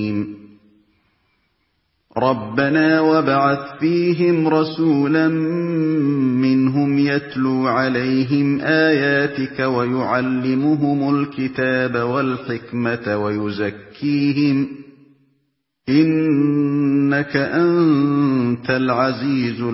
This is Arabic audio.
رَبَّنَا وَابْعَثْ فِيهِمْ رَسُولًا مِّنْهُمْ يَتْلُو عَلَيْهِمْ آيَاتِكَ وَيُعَلِّمُهُمُ الْكِتَابَ وَالْحِكْمَةَ وَيُزَكِّيهِمْ ۚ إِنَّكَ أَنتَ الْعَزِيزُ